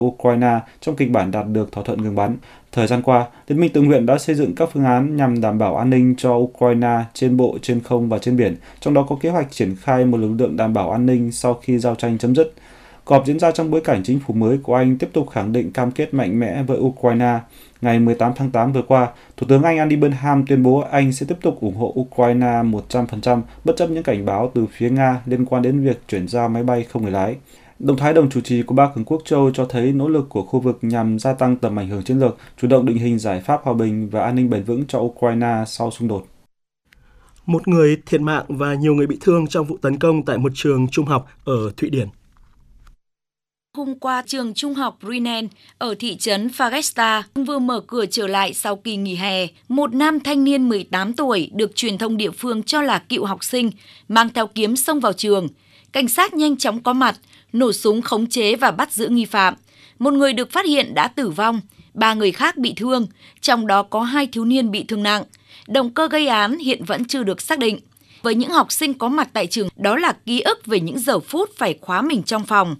Ukraine trong kịch bản đạt được thỏa thuận ngừng bắn. Thời gian qua, Liên minh tự nguyện đã xây dựng các phương án nhằm đảm bảo an ninh cho Ukraine trên bộ, trên không và trên biển, trong đó có kế hoạch triển khai một lực lượng đảm bảo an ninh sau khi giao tranh chấm dứt. Cuộc họp diễn ra trong bối cảnh chính phủ mới của Anh tiếp tục khẳng định cam kết mạnh mẽ với Ukraine. Ngày 18 tháng 8 vừa qua, Thủ tướng Anh Andy Burnham tuyên bố Anh sẽ tiếp tục ủng hộ Ukraine 100%, bất chấp những cảnh báo từ phía Nga liên quan đến việc chuyển giao máy bay không người lái. Động thái đồng chủ trì của ba cường quốc châu cho thấy nỗ lực của khu vực nhằm gia tăng tầm ảnh hưởng chiến lược, chủ động định hình giải pháp hòa bình và an ninh bền vững cho Ukraine sau xung đột. Một người thiệt mạng và nhiều người bị thương trong vụ tấn công tại một trường trung học ở Thụy Điển. Hôm qua, trường trung học Brynen ở thị trấn Fagersta vừa mở cửa trở lại sau kỳ nghỉ hè. Một nam thanh niên 18 tuổi được truyền thông địa phương cho là cựu học sinh, mang theo kiếm xông vào trường. Cảnh sát nhanh chóng có mặt, nổ súng khống chế và bắt giữ nghi phạm. Một người được phát hiện đã tử vong, 3 người khác bị thương, trong đó có 2 thiếu niên bị thương nặng. Động cơ gây án hiện vẫn chưa được xác định. Với những học sinh có mặt tại trường, đó là ký ức về những giờ phút phải khóa mình trong phòng.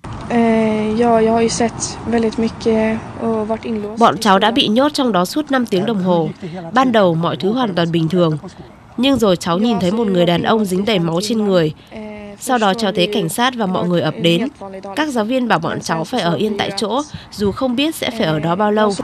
Bọn cháu đã bị nhốt trong đó suốt 5 tiếng đồng hồ. Ban đầu mọi thứ hoàn toàn bình thường. Nhưng rồi cháu nhìn thấy một người đàn ông dính đầy máu trên người. Sau đó cháu thấy cảnh sát và mọi người ập đến. Các giáo viên bảo bọn cháu phải ở yên tại chỗ, dù không biết sẽ phải ở đó bao lâu.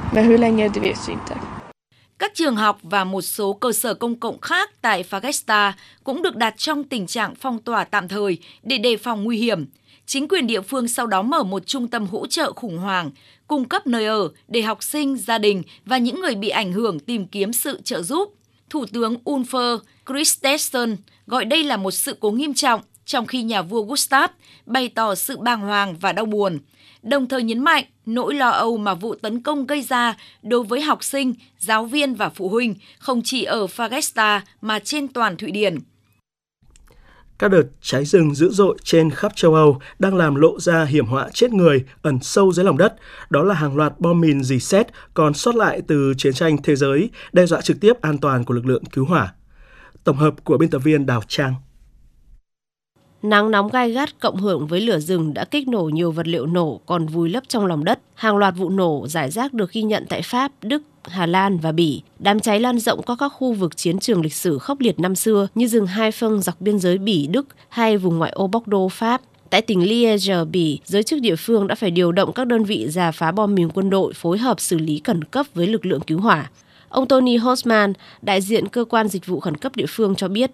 Các trường học và một số cơ sở công cộng khác tại Fagersta cũng được đặt trong tình trạng phong tỏa tạm thời để đề phòng nguy hiểm. Chính quyền địa phương sau đó mở một trung tâm hỗ trợ khủng hoảng, cung cấp nơi ở để học sinh, gia đình và những người bị ảnh hưởng tìm kiếm sự trợ giúp. Thủ tướng Ulf Kristersson gọi đây là một sự cố nghiêm trọng, trong khi nhà vua Gustav bày tỏ sự bàng hoàng và đau buồn, đồng thời nhấn mạnh nỗi lo âu mà vụ tấn công gây ra đối với học sinh, giáo viên và phụ huynh không chỉ ở Fagersta mà trên toàn Thụy Điển. Các đợt cháy rừng dữ dội trên khắp châu Âu đang làm lộ ra hiểm họa chết người ẩn sâu dưới lòng đất. Đó là hàng loạt bom mìn rỉ sét còn sót lại từ chiến tranh thế giới, đe dọa trực tiếp an toàn của lực lượng cứu hỏa. Tổng hợp của biên tập viên Đào Trang. Nắng nóng gai gắt cộng hưởng với lửa rừng đã kích nổ nhiều vật liệu nổ còn vùi lấp trong lòng đất. Hàng loạt vụ nổ rải rác được ghi nhận tại Pháp, Đức, Hà Lan và Bỉ. Đám cháy lan rộng qua các khu vực chiến trường lịch sử khốc liệt năm xưa như rừng Haifeng dọc biên giới Bỉ, Đức hay vùng ngoại ô Bordeaux, Pháp. Tại tỉnh Liège, Bỉ, giới chức địa phương đã phải điều động các đơn vị rà phá bom mìn quân đội phối hợp xử lý khẩn cấp với lực lượng cứu hỏa. Ông Tony Hosman, đại diện cơ quan dịch vụ khẩn cấp địa phương cho biết.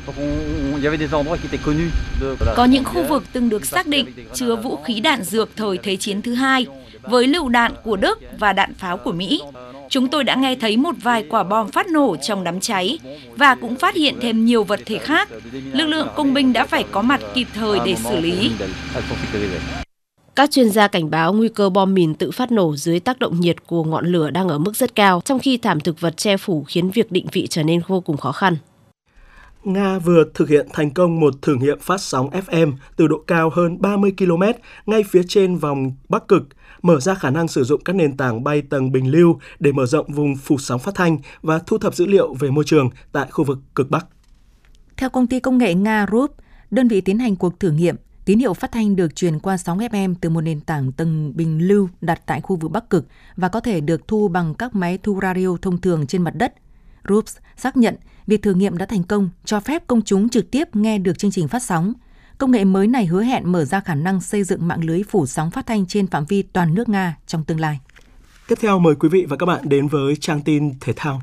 Có những khu vực từng được xác định chứa vũ khí đạn dược thời Thế chiến thứ hai, với lựu đạn của Đức và đạn pháo của Mỹ. Chúng tôi đã nghe thấy một vài quả bom phát nổ trong đám cháy và cũng phát hiện thêm nhiều vật thể khác. Lực lượng công binh đã phải có mặt kịp thời để xử lý. Các chuyên gia cảnh báo nguy cơ bom mìn tự phát nổ dưới tác động nhiệt của ngọn lửa đang ở mức rất cao, trong khi thảm thực vật che phủ khiến việc định vị trở nên vô cùng khó khăn. Nga vừa thực hiện thành công một thử nghiệm phát sóng FM từ độ cao hơn 30 km ngay phía trên vòng Bắc Cực, mở ra khả năng sử dụng các nền tảng bay tầng bình lưu để mở rộng vùng phủ sóng phát thanh và thu thập dữ liệu về môi trường tại khu vực cực Bắc. Theo công ty công nghệ Nga Group, đơn vị tiến hành cuộc thử nghiệm, tín hiệu phát thanh được truyền qua sóng FM từ một nền tảng tầng bình lưu đặt tại khu vực Bắc Cực và có thể được thu bằng các máy thu radio thông thường trên mặt đất. Group xác nhận việc thử nghiệm đã thành công, cho phép công chúng trực tiếp nghe được chương trình phát sóng. Công nghệ mới này hứa hẹn mở ra khả năng xây dựng mạng lưới phủ sóng phát thanh trên phạm vi toàn nước Nga trong tương lai. Tiếp theo mời quý vị và các bạn đến với trang tin thể thao.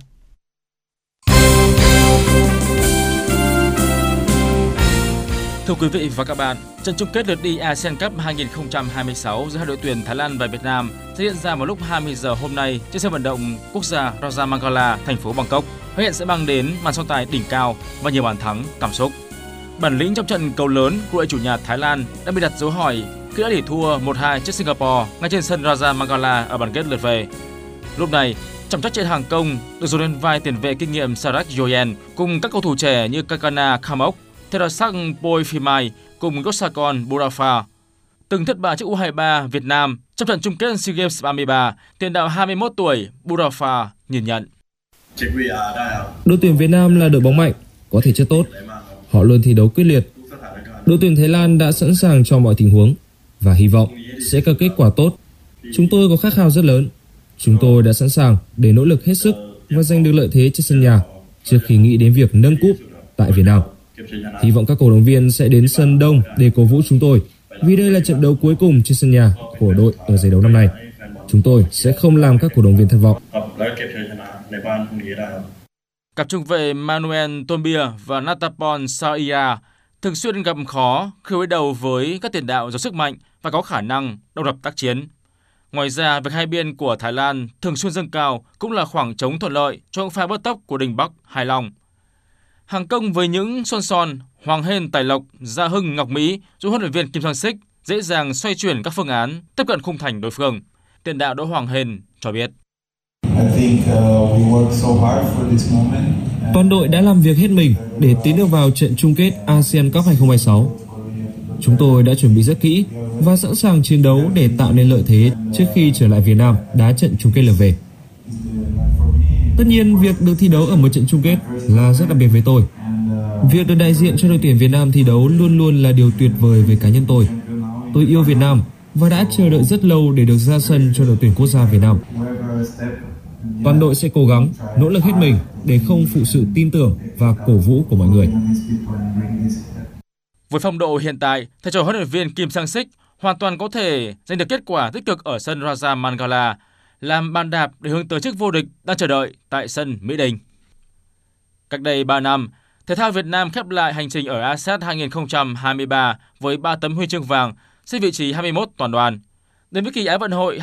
Thưa quý vị và các bạn, trận chung kết lượt đi ASEAN Cup 2026 giữa hai đội tuyển Thái Lan và Việt Nam sẽ diễn ra vào lúc 20 giờ hôm nay trên sân vận động quốc gia Raja Mangala, thành phố Bangkok. Hứa hẹn sẽ mang đến màn so tài đỉnh cao và nhiều bàn thắng cảm xúc. Bản lĩnh trong trận cầu lớn của đội chủ nhà Thái Lan đã bị đặt dấu hỏi khi đã để thua 1-2 trước Singapore ngay trên sân Raja Mangala ở bán kết lượt về. Lúc này, trọng trách trên hàng công được dồn lên vai tiền vệ kinh nghiệm Sarak Joyen cùng các cầu thủ trẻ như Kakana Khamok, Therasak Poifimai cùng Gossakon Burafa. Từng thất bại trước U23 Việt Nam trong trận chung kết SEA Games 33, tiền đạo 21 tuổi Burafa nhìn nhận. Đội tuyển Việt Nam là đội bóng mạnh, có thể chất tốt. Họ luôn thi đấu quyết liệt. Đội tuyển Thái Lan đã sẵn sàng cho mọi tình huống và hy vọng sẽ có kết quả tốt. Chúng tôi có khát khao rất lớn. Chúng tôi đã sẵn sàng để nỗ lực hết sức và giành được lợi thế trên sân nhà trước khi nghĩ đến việc nâng cúp tại Việt Nam. Hy vọng các cổ động viên sẽ đến sân đông để cổ vũ chúng tôi, vì đây là trận đấu cuối cùng trên sân nhà của đội ở giải đấu năm nay. Chúng tôi sẽ không làm các cổ động viên thất vọng. Cặp trung vệ Manuel Tombia và Natapon Saia thường xuyên gặp khó khi đối đầu với các tiền đạo giàu sức mạnh và có khả năng độc lập tác chiến. Ngoài ra, việc hai biên của Thái Lan thường xuyên dâng cao cũng là khoảng trống thuận lợi cho những pha bứt tốc của Đình Bắc, Hải Long. Hàng công với những Son, Hoàng Hên, Tài Lộc, Gia Hưng, Ngọc Mỹ giúp huấn luyện viên Kim Sang-sik dễ dàng xoay chuyển các phương án tiếp cận khung thành đối phương. Tiền đạo Đỗ Hoàng Hên cho biết. Toàn đội đã làm việc hết mình để tiến được vào trận chung kết ASEAN Cup 2026. Chúng tôi đã chuẩn bị rất kỹ và sẵn sàng chiến đấu để tạo nên lợi thế trước khi trở lại Việt Nam đá trận chung kết lượt về. Tất nhiên, việc được thi đấu ở một trận chung kết là rất đặc biệt với tôi. Việc được đại diện cho đội tuyển Việt Nam thi đấu luôn luôn là điều tuyệt vời với cá nhân tôi. Tôi yêu Việt Nam và đã chờ đợi rất lâu để được ra sân cho đội tuyển quốc gia Việt Nam. Toàn đội sẽ cố gắng, nỗ lực hết mình để không phụ sự tin tưởng và cổ vũ của mọi người. Với phong độ hiện tại, thầy trò huấn luyện viên Kim Sang-sik hoàn toàn có thể giành được kết quả tích cực ở sân Raja Mangala, làm bàn đạp để hướng tới chức vô địch đang chờ đợi tại sân Mỹ Đình. Cách đây 3 năm, thể thao Việt Nam khép lại hành trình ở ASEAN 2023 với 3 tấm huy chương vàng, xếp vị trí 21 toàn đoàn. Đến với kỳ Á vận hội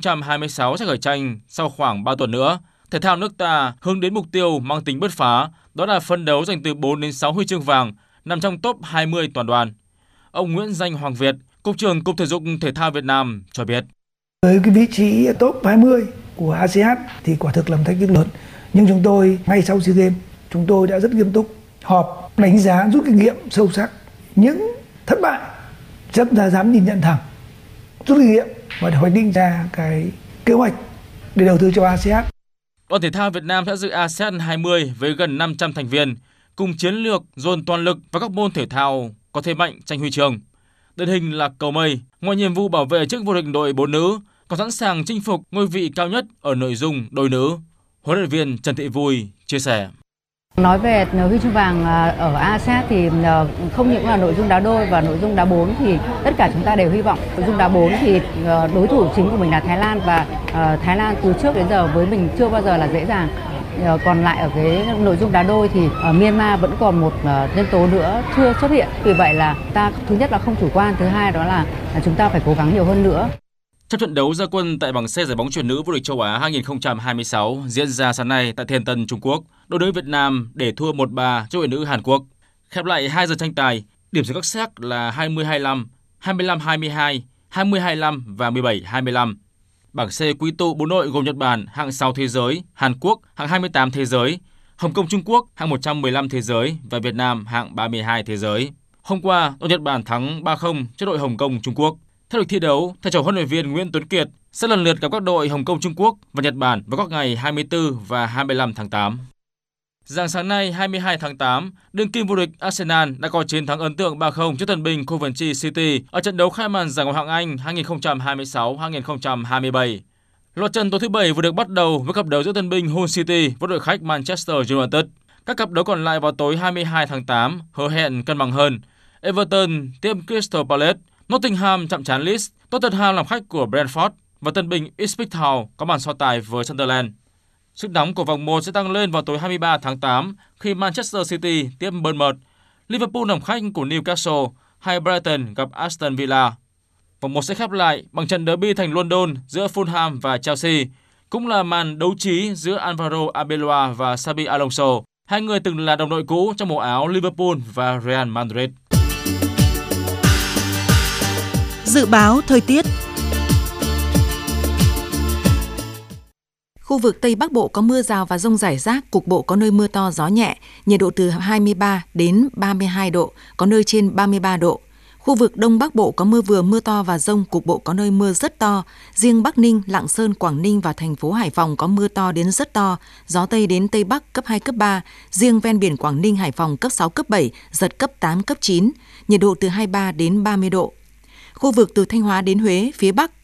2026 sẽ khởi tranh sau khoảng 3 tuần nữa, thể thao nước ta hướng đến mục tiêu mang tính bứt phá, đó là phân đấu giành từ 4 đến 6 huy chương vàng, nằm trong top 20 toàn đoàn. Ông Nguyễn Danh Hoàng Việt, Cục trưởng Cục Thể dục Thể thao Việt Nam cho biết. Với cái vị trí top 20 của ASEAN thì quả thực là một thách thức lớn. Nhưng chúng tôi ngay sau SEA Games, chúng tôi đã rất nghiêm túc họp đánh giá rút kinh nghiệm sâu sắc những thất bại, rất là dám nhìn nhận thẳng, rút kinh nghiệm và để hoạch định ra cái kế hoạch để đầu tư cho ASEAN. Đoàn thể thao Việt Nam sẽ dự ASEAN 20 với gần 500 thành viên, cùng chiến lược dồn toàn lực vào các môn thể thao có thế mạnh tranh huy chương. Điển hình là cầu mây, ngoài nhiệm vụ bảo vệ chức vô địch đội 4 nữ, còn sẵn sàng chinh phục ngôi vị cao nhất ở nội dung đôi nữ. Huấn luyện viên Trần Thị Vui chia sẻ. Nói về huy chương vàng ở ASEAN thì không những là nội dung đá đôi và nội dung đá 4 thì tất cả chúng ta đều hy vọng. Nội dung đá 4 thì đối thủ chính của mình là Thái Lan và Thái Lan từ trước đến giờ với mình chưa bao giờ là dễ dàng. Còn lại ở cái nội dung đá đôi thì ở Myanmar vẫn còn một nhân tố nữa chưa xuất hiện. Vì vậy là ta thứ nhất là không chủ quan, thứ hai đó là chúng ta phải cố gắng nhiều hơn nữa. Trong trận đấu ra quân tại bảng C giải bóng chuyền nữ vô địch châu Á 2026 diễn ra sáng nay tại Thiên Tân, Trung Quốc, đội nữ Việt Nam để thua 1-3 cho đội nữ Hàn Quốc. Khép lại 2 giờ tranh tài, điểm số các set là 20-25, 25-22, 20-25 và 17-25. Bảng C quy tụ 4 đội gồm Nhật Bản hạng 6 thế giới, Hàn Quốc hạng 28 thế giới, Hồng Kông Trung Quốc hạng 115 thế giới và Việt Nam hạng 32 thế giới. Hôm qua, đội Nhật Bản thắng 3-0 trước đội Hồng Kông Trung Quốc. Theo lịch thi đấu, thầy trò huấn luyện viên Nguyễn Tuấn Kiệt sẽ lần lượt gặp các đội Hồng Kông Trung Quốc và Nhật Bản vào các ngày 24 và 25 tháng 8. Rạng sáng nay 22 tháng 8, đương kim vô địch Arsenal đã có chiến thắng ấn tượng 3-0 trước tân binh Coventry City ở trận đấu khai màn giải Ngoại hạng Anh 2026-2027. Loạt trận tối thứ 7 vừa được bắt đầu với cặp đấu giữa tân binh Hull City với đội khách Manchester United. Các cặp đấu còn lại vào tối 22 tháng 8 hứa hẹn cân bằng hơn. Everton tiếp Crystal Palace, Nottingham chạm trán Leeds, Tottenham làm khách của Brentford và tân binh Ipswich Town có màn so tài với Sunderland. Sức nóng của vòng 1 sẽ tăng lên vào tối 23 tháng 8 khi Manchester City tiếp Bournemouth, Liverpool làm khách của Newcastle hay Brighton gặp Aston Villa. Vòng 1 sẽ khép lại bằng trận derby thành London giữa Fulham và Chelsea, cũng là màn đấu trí giữa Alvaro Arbeloa và Xabi Alonso, hai người từng là đồng đội cũ trong màu áo Liverpool và Real Madrid. Dự báo thời tiết. Khu vực Tây Bắc Bộ có mưa rào và dông rải rác, cục bộ có nơi mưa to gió nhẹ, nhiệt độ từ 23 đến 32 độ, có nơi trên 33 độ. Khu vực Đông Bắc Bộ có mưa vừa mưa to và dông, cục bộ có nơi mưa rất to. Riêng Bắc Ninh, Lạng Sơn, Quảng Ninh và thành phố Hải Phòng có mưa to đến rất to, gió Tây đến Tây Bắc cấp 2, cấp 3. Riêng ven biển Quảng Ninh, Hải Phòng cấp 6, cấp 7, giật cấp 8, cấp 9, nhiệt độ từ 23 đến 30 độ. Khu vực từ Thanh Hóa đến Huế, phía Bắc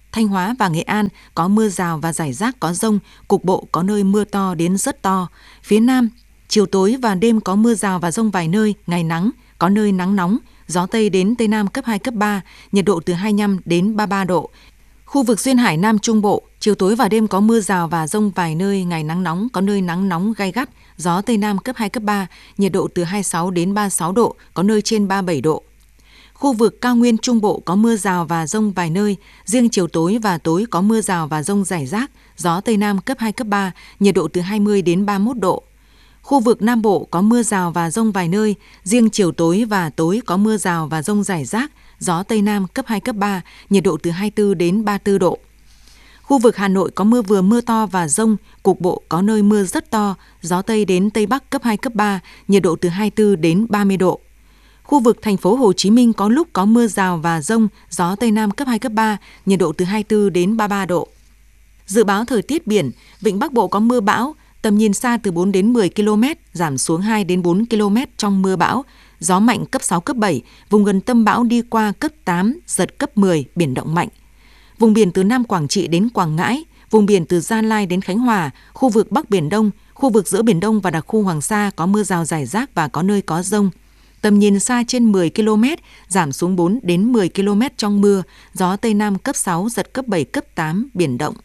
Thanh Hóa và Nghệ An có mưa rào và rải rác có dông, cục bộ có nơi mưa to đến rất to. Phía Nam, chiều tối và đêm có mưa rào và dông vài nơi, ngày nắng, có nơi nắng nóng, gió Tây đến Tây Nam cấp 2, cấp 3, nhiệt độ từ 25 đến 33 độ. Khu vực duyên hải Nam Trung Bộ, chiều tối và đêm có mưa rào và dông vài nơi, ngày nắng nóng, có nơi nắng nóng gay gắt, gió Tây Nam cấp 2, cấp 3, nhiệt độ từ 26 đến 36 độ, có nơi trên 37 độ. Khu vực cao nguyên Trung Bộ có mưa rào và dông vài nơi, riêng chiều tối và tối có mưa rào và dông rải rác, gió Tây Nam cấp 2, cấp 3, nhiệt độ từ 20 đến 31 độ. Khu vực Nam Bộ có mưa rào và dông vài nơi, riêng chiều tối và tối có mưa rào và dông rải rác, gió Tây Nam cấp 2, cấp 3, nhiệt độ từ 24 đến 34 độ. Khu vực Hà Nội có mưa vừa mưa to và dông, cục bộ có nơi mưa rất to, gió Tây đến Tây Bắc cấp 2, cấp 3, nhiệt độ từ 24 đến 30 độ. Khu vực thành phố Hồ Chí Minh có lúc có mưa rào và dông, gió Tây Nam cấp 2, cấp 3, nhiệt độ từ 24 đến 33 độ. Dự báo thời tiết biển, vịnh Bắc Bộ có mưa bão, tầm nhìn xa từ 4 đến 10 km, giảm xuống 2 đến 4 km trong mưa bão, gió mạnh cấp 6, cấp 7, vùng gần tâm bão đi qua cấp 8, giật cấp 10, biển động mạnh. Vùng biển từ Nam Quảng Trị đến Quảng Ngãi, vùng biển từ Gia Lai đến Khánh Hòa, khu vực Bắc Biển Đông, khu vực giữa Biển Đông và đặc khu Hoàng Sa có mưa rào rải rác và có nơi có dông. Tầm nhìn xa trên 10 km, giảm xuống 4 đến 10 km trong mưa, gió Tây Nam cấp 6, giật cấp 7, cấp 8, biển động.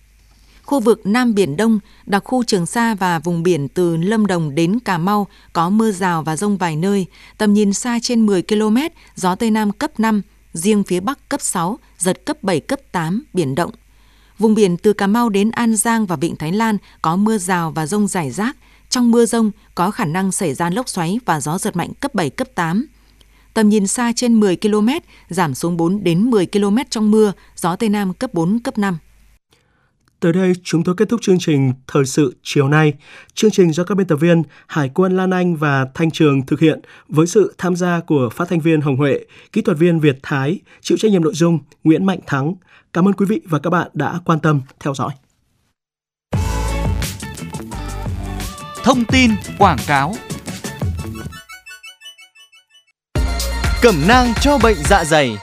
Khu vực Nam Biển Đông, đặc khu Trường Sa và vùng biển từ Lâm Đồng đến Cà Mau có mưa rào và dông vài nơi, tầm nhìn xa trên 10 km, gió Tây Nam cấp 5, riêng phía Bắc cấp 6, giật cấp 7, cấp 8, biển động. Vùng biển từ Cà Mau đến An Giang và Vịnh Thái Lan có mưa rào và dông rải rác, trong mưa dông có khả năng xảy ra lốc xoáy và gió giật mạnh cấp 7, cấp 8. Tầm nhìn xa trên 10 km, giảm xuống 4 đến 10 km trong mưa, gió Tây Nam cấp 4, cấp 5. Tới đây, chúng tôi kết thúc chương trình Thời sự chiều nay. Chương trình do các biên tập viên Hải quân Lan Anh và Thanh Trường thực hiện với sự tham gia của phát thanh viên Hồng Huệ, kỹ thuật viên Việt Thái, chịu trách nhiệm nội dung Nguyễn Mạnh Thắng. Cảm ơn quý vị và các bạn đã quan tâm theo dõi. Thông tin quảng cáo. Cẩm nang cho bệnh dạ dày.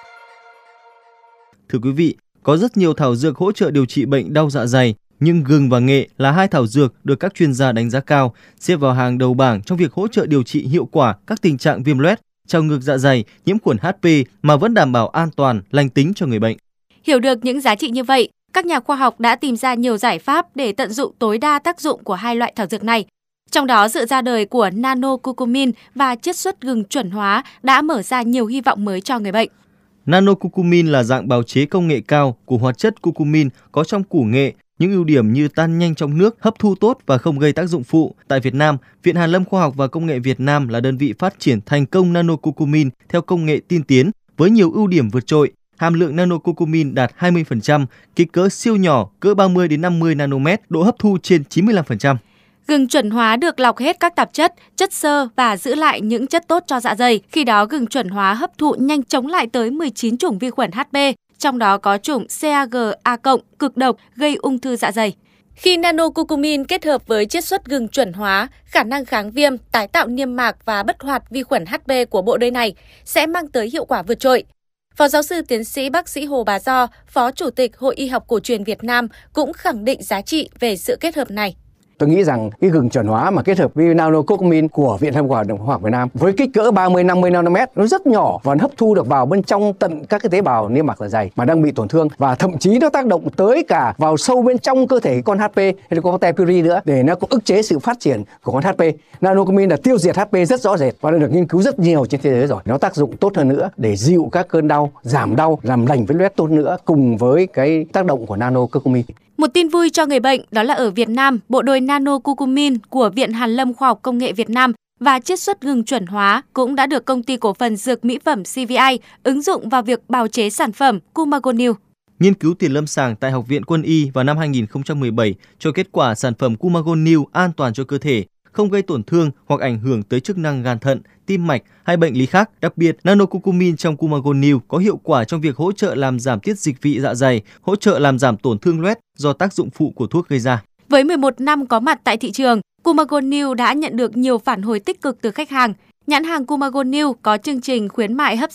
Thưa quý vị, có rất nhiều thảo dược hỗ trợ điều trị bệnh đau dạ dày, nhưng gừng và nghệ là hai thảo dược được các chuyên gia đánh giá cao, xếp vào hàng đầu bảng trong việc hỗ trợ điều trị hiệu quả các tình trạng viêm loét, trào ngược dạ dày, nhiễm khuẩn HP mà vẫn đảm bảo an toàn, lành tính cho người bệnh. Hiểu được những giá trị như vậy, các nhà khoa học đã tìm ra nhiều giải pháp để tận dụng tối đa tác dụng của hai loại thảo dược này. Trong đó, sự ra đời của nano-curcumin và chiết xuất gừng chuẩn hóa đã mở ra nhiều hy vọng mới cho người bệnh. Nano-curcumin là dạng bào chế công nghệ cao của hoạt chất curcumin có trong củ nghệ, những ưu điểm như tan nhanh trong nước, hấp thu tốt và không gây tác dụng phụ. Tại Việt Nam, Viện Hàn lâm Khoa học và Công nghệ Việt Nam là đơn vị phát triển thành công nano-curcumin theo công nghệ tiên tiến với nhiều ưu điểm vượt trội. Hàm lượng nano-curcumin đạt 20%, kích cỡ siêu nhỏ, cỡ 30 đến 50 nanomet, độ hấp thu trên 95%. Gừng chuẩn hóa được lọc hết các tạp chất, chất xơ và giữ lại những chất tốt cho dạ dày. Khi đó, gừng chuẩn hóa hấp thụ nhanh chống lại tới 19 chủng vi khuẩn HP, trong đó có chủng CAG-A+, cực độc, gây ung thư dạ dày. Khi nano-curcumin kết hợp với chiết xuất gừng chuẩn hóa, khả năng kháng viêm, tái tạo niêm mạc và bất hoạt vi khuẩn HP của bộ đôi này sẽ mang tới hiệu quả vượt trội. Phó giáo sư tiến sĩ bác sĩ Hồ Bá Do, Phó Chủ tịch Hội Y học cổ truyền Việt Nam cũng khẳng định giá trị về sự kết hợp này. Tôi nghĩ rằng cái gừng chuẩn hóa mà kết hợp với nano-curcumin của Viện Hàn lâm Khoa học Việt Nam với kích cỡ 30-50 nanomet nó rất nhỏ và hấp thu được vào bên trong tận các cái tế bào niêm mạc dạ dày mà đang bị tổn thương, và thậm chí nó tác động tới cả vào sâu bên trong cơ thể con HP hay là con T-puri nữa để nó có ức chế sự phát triển của con HP. Nano-curcumin là tiêu diệt HP rất rõ rệt và đã được nghiên cứu rất nhiều trên thế giới rồi. Nó tác dụng tốt hơn nữa để dịu các cơn đau, giảm đau, làm lành vết loét tốt nữa cùng với cái tác động của nano-curcumin. Một tin vui cho người bệnh đó là ở Việt Nam, bộ đôi nano-curcumin của Viện Hàn lâm Khoa học Công nghệ Việt Nam và chiết xuất gừng chuẩn hóa cũng đã được công ty cổ phần dược mỹ phẩm CVI ứng dụng vào việc bào chế sản phẩm Cumagonil. Nghiên cứu tiền lâm sàng tại Học viện Quân y vào năm 2017 cho kết quả sản phẩm Cumagonil an toàn cho cơ thể, không gây tổn thương hoặc ảnh hưởng tới chức năng gan thận, tim mạch hay bệnh lý khác. Đặc biệt, nano-curcumin trong Cumagonil có hiệu quả trong việc hỗ trợ làm giảm tiết dịch vị dạ dày, hỗ trợ làm giảm tổn thương loét do tác dụng phụ của thuốc gây ra. Với 11 năm có mặt tại thị trường, Cumagonil đã nhận được nhiều phản hồi tích cực từ khách hàng. Nhãn hàng Cumagonil có chương trình khuyến mại hấp dẫn,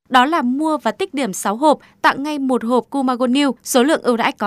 đó là mua và tích điểm 6 hộp, tặng ngay 1 hộp Kumagon New, số lượng ưu đãi có